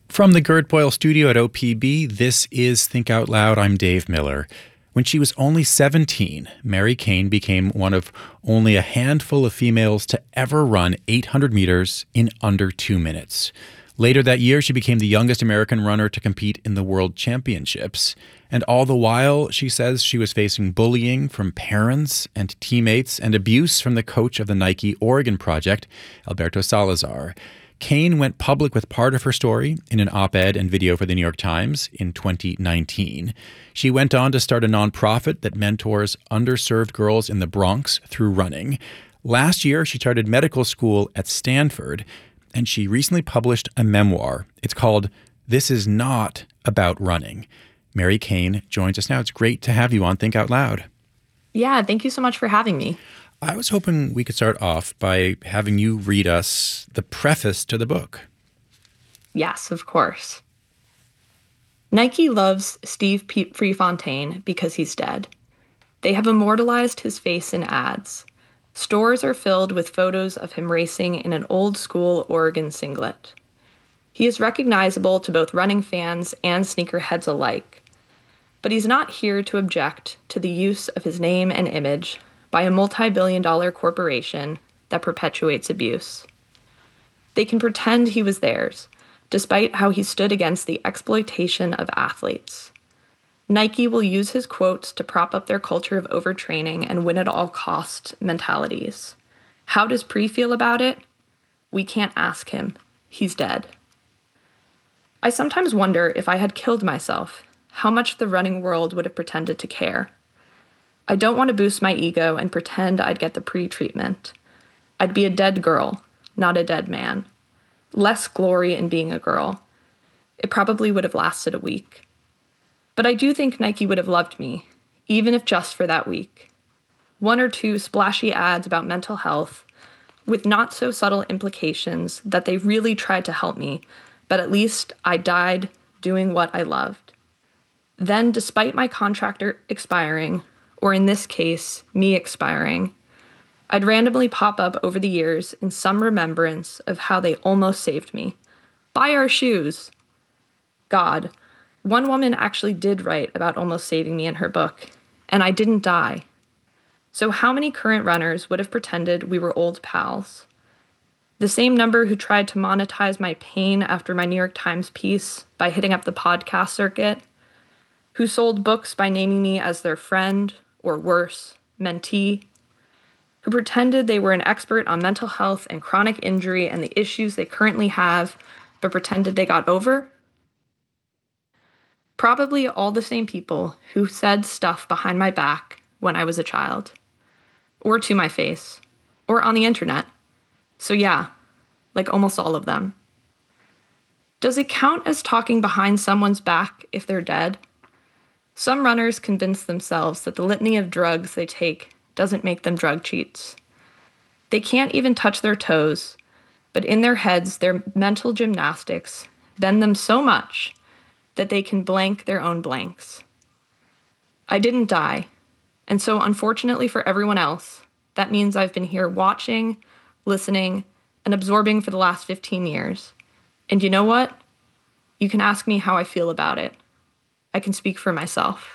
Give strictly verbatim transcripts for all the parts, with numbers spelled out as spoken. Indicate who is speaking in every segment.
Speaker 1: From the Gerd Boyle studio at O P B, this is Think Out Loud. I'm Dave Miller. When she was only seventeen, Mary Cain became one of only a handful of females to ever run eight hundred meters in under two minutes. Later that year, she became the youngest American runner to compete in the World Championships. And all the while, she says she was facing bullying from parents and teammates and abuse from the coach of the Nike Oregon Project, Alberto Salazar. Cain went public with part of her story in an op-ed and video for the New York Times in twenty nineteen. She went on to start a nonprofit that mentors underserved girls in the Bronx through running. Last year, she started medical school at Stanford, and she recently published a memoir. It's called This Is Not About Running. Mary Cain joins us now. It's great to have you on Think Out Loud.
Speaker 2: Yeah, thank you so much for having me.
Speaker 1: I was hoping we could start off by having you read us the preface to the book.
Speaker 2: Yes, of course. Nike loves Steve Prefontaine because he's dead. They have immortalized his face in ads. Stores are filled with photos of him racing in an old-school Oregon singlet. He is recognizable to both running fans and sneakerheads alike. But he's not here to object to the use of his name and image by a multi-billion dollar corporation that perpetuates abuse. They can pretend he was theirs, despite how he stood against the exploitation of athletes. Nike will use his quotes to prop up their culture of overtraining and win-at-all-cost mentalities. How does Pre feel about it? We can't ask him. He's dead. I sometimes wonder if I had killed myself, how much the running world would have pretended to care. I don't want to boost my ego and pretend I'd get the pre-treatment. I'd be a dead girl, not a dead man. Less glory in being a girl. It probably would have lasted a week. But I do think Nike would have loved me, even if just for that week. One or two splashy ads about mental health, with not so subtle implications that they really tried to help me, but at least I died doing what I loved. Then, despite my contract expiring, or in this case, me expiring, I'd randomly pop up over the years in some remembrance of how they almost saved me. Buy our shoes! God, one woman actually did write about almost saving me in her book, and I didn't die. So how many current runners would have pretended we were old pals? The same number who tried to monetize my pain after my New York Times piece by hitting up the podcast circuit, who sold books by naming me as their friend, or worse, mentee, who pretended they were an expert on mental health and chronic injury and the issues they currently have, but pretended they got over? Probably all the same people who said stuff behind my back when I was a child, or to my face, or on the internet. So yeah, like almost all of them. Does it count as talking behind someone's back if they're dead? Some runners convince themselves that the litany of drugs they take doesn't make them drug cheats. They can't even touch their toes, but in their heads, their mental gymnastics bend them so much that they can blank their own blanks. I didn't die, and so unfortunately for everyone else, that means I've been here watching, listening, and absorbing for the last fifteen years. And you know what? You can ask me how I feel about it. I can speak for myself.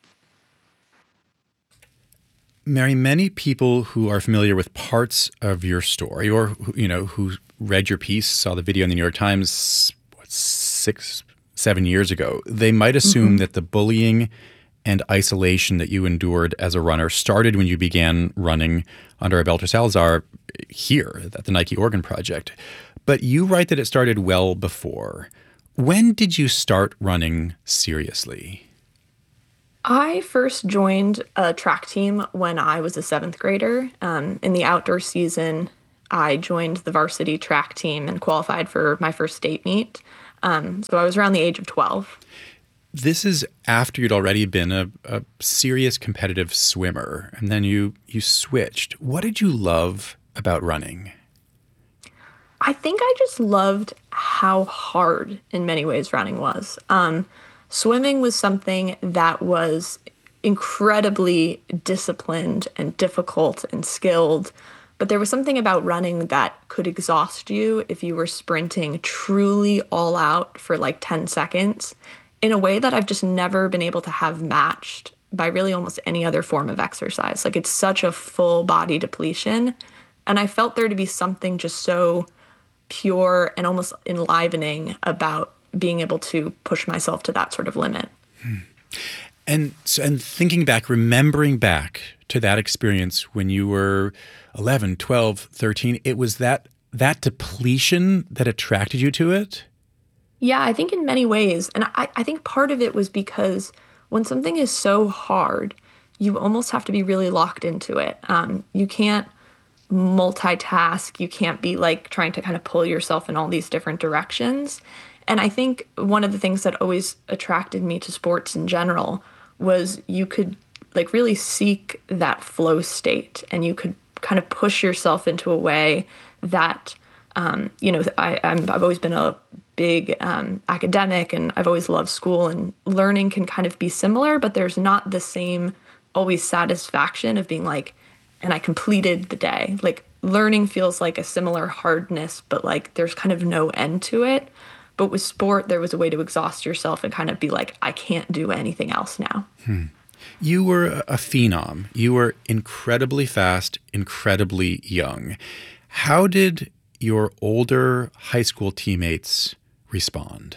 Speaker 1: Mary, many people who are familiar with parts of your story, or you know, who read your piece, saw the video in the New York Times, what, six, seven years ago, they might assume mm-hmm. that the bullying and isolation that you endured as a runner started when you began running under Alberto Salazar here at the Nike Oregon Project. But you write that it started well before. When did you start running seriously?
Speaker 2: I first joined a track team when I was a seventh grader. Um, in the outdoor season, I joined the varsity track team and qualified for my first state meet. Um, so I was around the age of twelve.
Speaker 1: This is after you'd already been a, a serious competitive swimmer, and then you you switched. What did you love about running?
Speaker 2: I think I just loved how hard, in many ways, running was. Um, swimming was something that was incredibly disciplined and difficult and skilled, But there was something about running that could exhaust you if you were sprinting truly all out for like ten seconds in a way that I've just never been able to have matched by really almost any other form of exercise. Like it's such a full body depletion. And I felt there to be something just so pure and almost enlivening about being able to push myself to that sort of limit.
Speaker 1: Hmm. And and thinking back, remembering back to that experience when you were eleven, twelve, thirteen, it was that that depletion that attracted you to it?
Speaker 2: Yeah, I think in many ways. And I, I think part of it was because when something is so hard, you almost have to be really locked into it. Um, you can't multitask. You can't be like trying to kind of pull yourself in all these different directions. And I think one of the things that always attracted me to sports in general was you could like really seek that flow state, and you could kind of push yourself into a way that, um, you know, I, I'm, I've always been a big um, academic, and I've always loved school, and learning can kind of be similar, but there's not the same always satisfaction of being like, and I completed the day. Like learning feels like a similar hardness, but like there's kind of no end to it. But with sport, there was a way to exhaust yourself and kind of be like, I can't do anything else now.
Speaker 1: Hmm. You were a phenom. You were incredibly fast, incredibly young. How did your older high school teammates respond?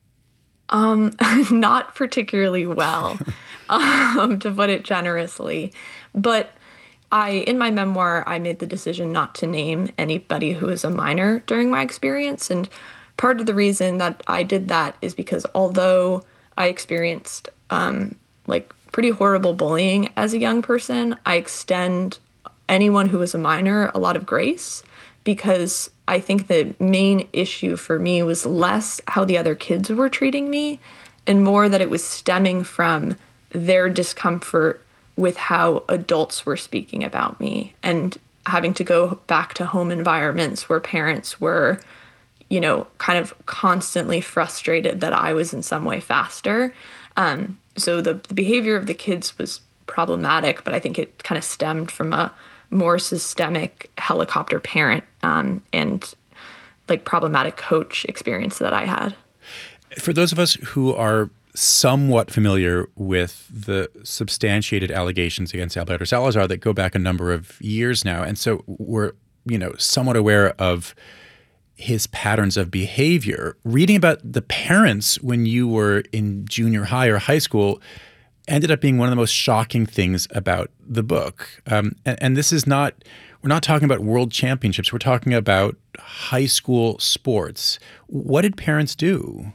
Speaker 2: Um, not particularly well, um, to put it generously. But I, in my memoir, I made the decision not to name anybody who was a minor during my experience. And part of the reason that I did that is because although I experienced um, like pretty horrible bullying as a young person, I extend anyone who was a minor a lot of grace, because I think the main issue for me was less how the other kids were treating me and more that it was stemming from their discomfort with how adults were speaking about me, and having to go back to home environments where parents were, you know, kind of constantly frustrated that I was in some way faster. Um, so the, the behavior of the kids was problematic, but I think it kind of stemmed from a more systemic helicopter parent um, and like problematic coach experience that I had.
Speaker 1: For those of us who are somewhat familiar with the substantiated allegations against Alberto Salazar that go back a number of years now, and so we're, you know, somewhat aware of his patterns of behavior, reading about the parents when you were in junior high or high school ended up being one of the most shocking things about the book. Um, and, and this is not, we're not talking about world championships. We're talking about high school sports. What did parents do?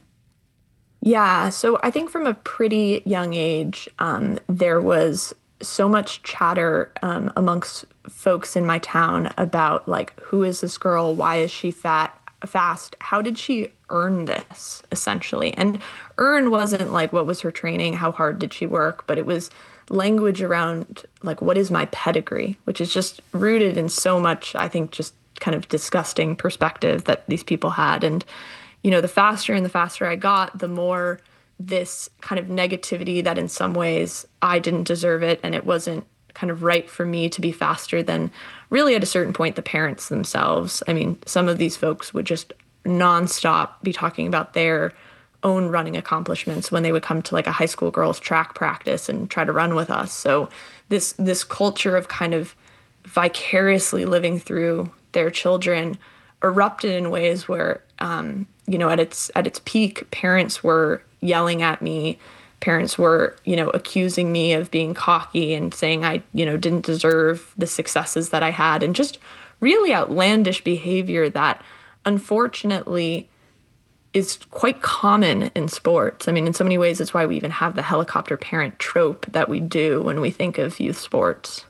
Speaker 2: Yeah, so I think from a pretty young age, um, there was so much chatter um, amongst folks in my town about like, who is this girl? Why is she fat, fast? How did she earn this, essentially? And earn wasn't like, what was her training? How hard did she work? But it was language around like, what is my pedigree? Which is just rooted in so much, I think, just kind of disgusting perspective that these people had. And you know, the faster and the faster I got, the more this kind of negativity that in some ways I didn't deserve it and it wasn't kind of right for me to be faster than really at a certain point the parents themselves. I mean, some of these folks would just nonstop be talking about their own running accomplishments when they would come to like a high school girls track practice and try to run with us. So this this culture of kind of vicariously living through their children erupted in ways where um, you know, at its at its peak, parents were yelling at me. Parents were, you know, accusing me of being cocky and saying I, you know, didn't deserve the successes that I had, and just really outlandish behavior that unfortunately is quite common in sports. I mean, in so many ways, it's why we even have the helicopter parent trope that we do when we think of youth sports.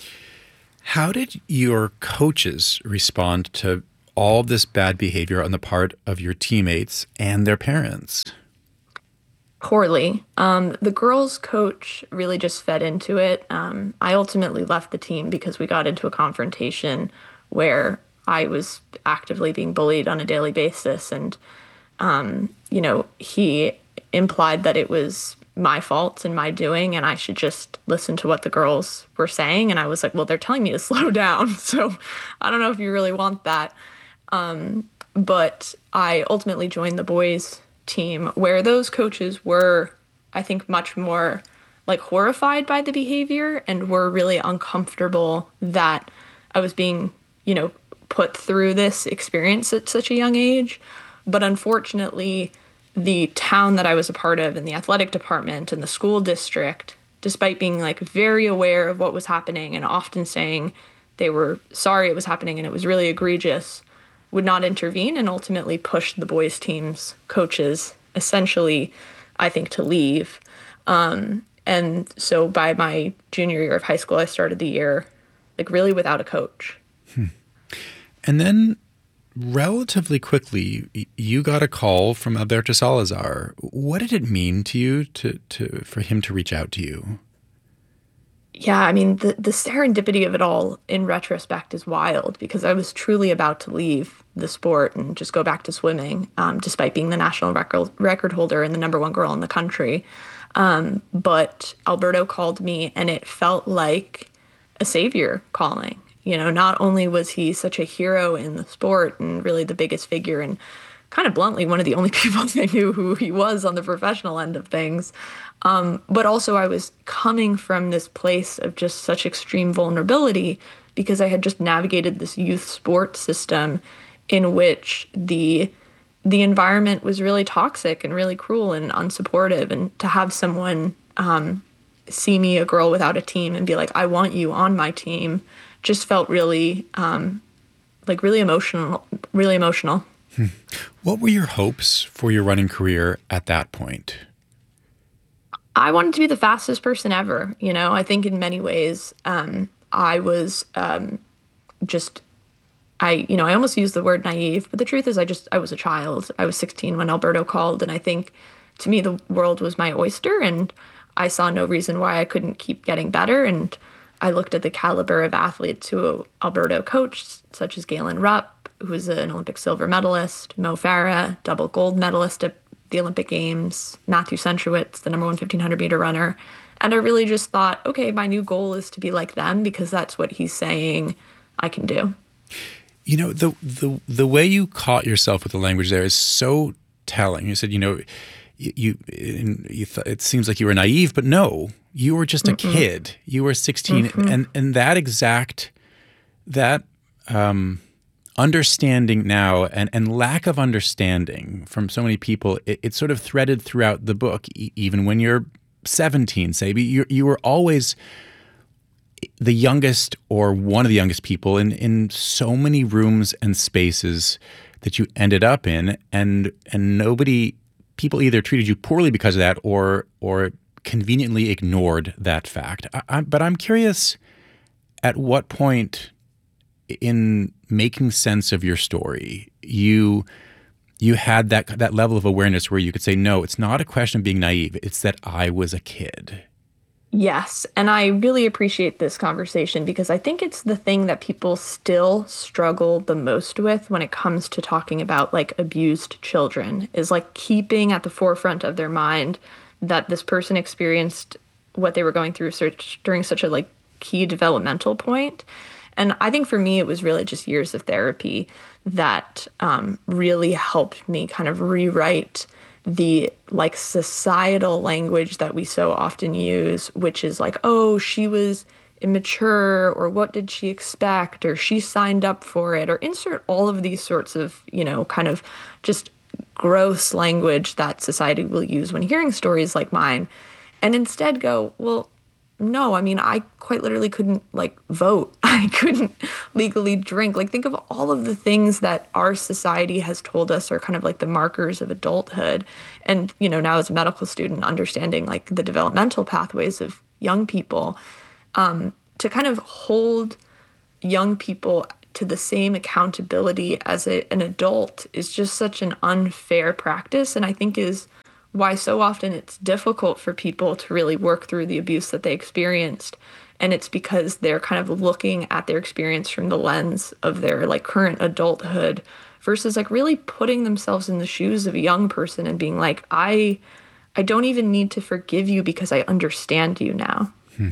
Speaker 1: How did your coaches respond to all of this bad behavior on the part of your teammates and their parents?
Speaker 2: Poorly. Um, the girls' coach really just fed into it. Um, I ultimately left the team because we got into a confrontation where I was actively being bullied on a daily basis. And, um, you know, he implied that it was my fault and my doing, and I should just listen to what the girls were saying. And I was like, well, they're telling me to slow down. So I don't know if you really want that. Um, but I ultimately joined the boys team where those coaches were, I think, much more like horrified by the behavior and were really uncomfortable that I was being, you know, put through this experience at such a young age. But unfortunately, the town that I was a part of and the athletic department and the school district, despite being like very aware of what was happening and often saying they were sorry it was happening and it was really egregious, would not intervene and ultimately pushed the boys team's coaches essentially, I think, to leave. Um, and so by my junior year of high school, I started the year like really without a coach.
Speaker 1: Hmm. And then relatively quickly, you got a call from Alberto Salazar. What did it mean to you to, to for him to reach out to you?
Speaker 2: Yeah, I mean, the, the serendipity of it all in retrospect is wild because I was truly about to leave the sport and just go back to swimming, um, despite being the national record, record holder and the number one girl in the country. Um, but Alberto called me and it felt like a savior calling. You know, not only was he such a hero in the sport and really the biggest figure and kind of bluntly one of the only people I knew who he was on the professional end of things, um, but also I was coming from this place of just such extreme vulnerability because I had just navigated this youth sports system in which the the environment was really toxic and really cruel and unsupportive. And to have someone um, see me, a girl without a team, and be like, I want you on my team, just felt really, um, like really emotional, really emotional.
Speaker 1: Hmm. What were your hopes for your running career at that point?
Speaker 2: I wanted to be the fastest person ever. You know, I think in many ways, um, I was um, just, I, you know, I almost used the word naive, but the truth is I just, I was a child. I was sixteen when Alberto called. And I think to me, the world was my oyster and I saw no reason why I couldn't keep getting better. And I looked at the caliber of athletes who Alberto coached, such as Galen Rupp, who was an Olympic silver medalist, Mo Farah, double gold medalist at the Olympic Games, Matthew Centrowitz, the number one fifteen hundred meter runner. And I really just thought, okay, my new goal is to be like them because that's what he's saying I can do.
Speaker 1: You know, the the the way you caught yourself with the language there is so telling. You said, you know, you, you, you th- it seems like you were naive, but no, you were just a Mm-mm. kid. You were sixteen, mm-hmm. and and that exact that um, understanding now and and lack of understanding from so many people, it, it's sort of threaded throughout the book. E- even when you're seventeen, say, you you were always the youngest or one of the youngest people in, in so many rooms and spaces that you ended up in, and and nobody, people either treated you poorly because of that or or conveniently ignored that fact. I, I, but I'm curious, at what point in making sense of your story, you you had that that level of awareness where you could say, no, it's not a question of being naive. It's that I was a kid.
Speaker 2: Yes. And I really appreciate this conversation because I think it's the thing that people still struggle the most with when it comes to talking about like abused children is like keeping at the forefront of their mind that this person experienced what they were going through such, during such a like key developmental point. And I think for me, it was really just years of therapy that um, really helped me kind of rewrite the like societal language that we so often use, which is like, oh, she was immature, or what did she expect, or she signed up for it, or insert all of these sorts of, you know, kind of just gross language that society will use when hearing stories like mine. And instead go, well, no, I mean, I quite literally couldn't like vote. I couldn't legally drink. Like, think of all of the things that our society has told us are kind of like the markers of adulthood. And, you know, now as a medical student, understanding like the developmental pathways of young people, um, to kind of hold young people to the same accountability as a, an adult is just such an unfair practice. And I think is why so often it's difficult for people to really work through the abuse that they experienced. And it's because they're kind of looking at their experience from the lens of their like current adulthood versus like really putting themselves in the shoes of a young person and being like, I I don't even need to forgive you because I understand you now.
Speaker 1: Hmm.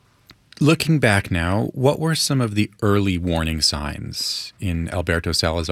Speaker 1: Looking back now, what were some of the early warning signs in Alberto Salazar's